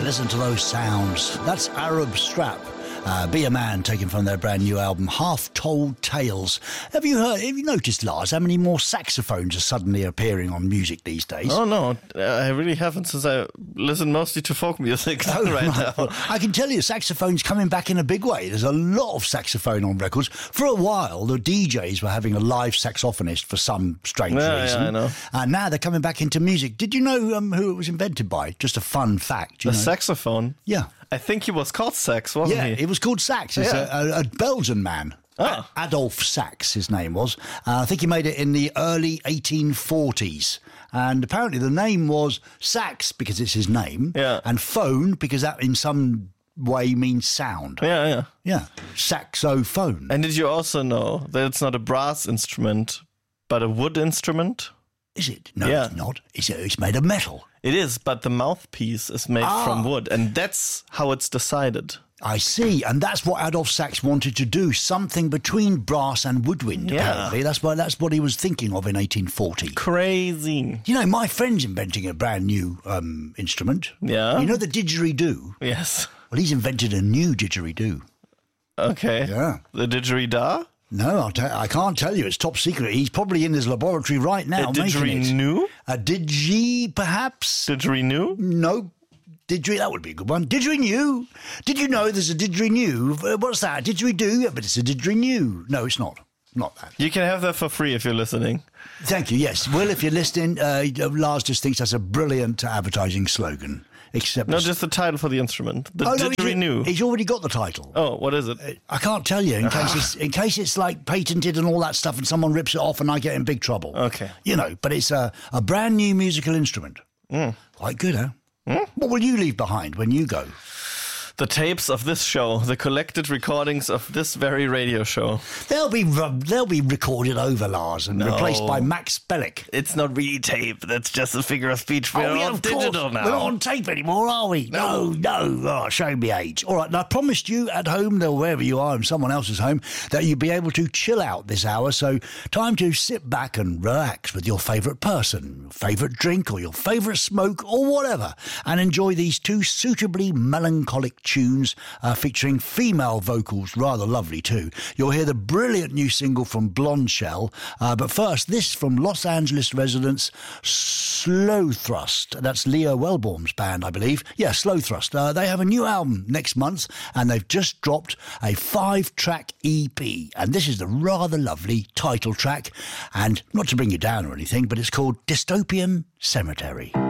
listen to those sounds. That's Arab Strap. Be a Man, taken from their brand new album, Half Told Tales. Have you noticed, Lars, how many more saxophones are suddenly appearing on music these days? Oh, no, I really haven't, since I listen mostly to folk music right now. Well, I can tell you, saxophone's coming back in a big way. There's a lot of saxophone on records. For a while, the DJs were having a live saxophonist for some strange reason. Yeah, I know. And now they're coming back into music. Did you know who it was invented by? Just a fun fact. The saxophone? Yeah. I think he was called Sax, wasn't he? Yeah, it was called Sax. It's a Belgian man. Adolf Sax, his name was. I think he made it in the early 1840s. And apparently the name was Sax because it's his name. Yeah. And phone because that in some way means sound. Yeah. Yeah. Saxophone. And did you also know that it's not a brass instrument, but a wood instrument? Is it? No, it's not. It's made of metal. It is, but the mouthpiece is made from wood, and that's how it's decided. I see, and that's what Adolf Sax wanted to do, something between brass and woodwind, apparently. That's what he was thinking of in 1840. Crazy. You know, my friend's inventing a brand new instrument. Yeah? You know the didgeridoo? Yes. Well, he's invented a new didgeridoo. Okay. Yeah. The didgeridoo? No, I can't tell you. It's top secret. He's probably in his laboratory right now making it. Didgeridoo? A didgy, perhaps? Didgeridoo? No. That would be a good one. Didgeridoo. Did you know there's a didgeridoo? What's that? Didgeridoo? Yeah, but it's a didgeridoo. No, it's not. Not that. You can have that for free if you're listening. Thank you. Yes. Well, if you're listening, Lars just thinks that's a brilliant advertising slogan. Except no, just the title for the instrument. The didgeridoo. He's already got the title. Oh, what is it? I can't tell you in case it's like patented and all that stuff, and someone rips it off and I get in big trouble. Okay. You know, but it's a brand new musical instrument. Quite good, huh? What will you leave behind when you go? The tapes of this show, the collected recordings of this very radio show. They'll be recorded over, Lars, and replaced by Max Bellick. It's not really tape. That's just a figure of speech. We're on digital now. We're not on tape anymore, are we? No. Oh, show me age. All right, and I promised you at home, or wherever you are in someone else's home, that you'd be able to chill out this hour. So time to sit back and relax with your favourite person, your favourite drink, or your favourite smoke, or whatever, and enjoy these two suitably melancholic tunes featuring female vocals, rather lovely too. You'll hear the brilliant new single from Blonde Shell, but first this from Los Angeles residents Slow Thrust. That's Leo Wellborn's band, I believe. Yeah, Slow Thrust. They have a new album next month and they've just dropped a 5-track EP, and this is the rather lovely title track, and not to bring you down or anything, but it's called Dystopian Cemetery.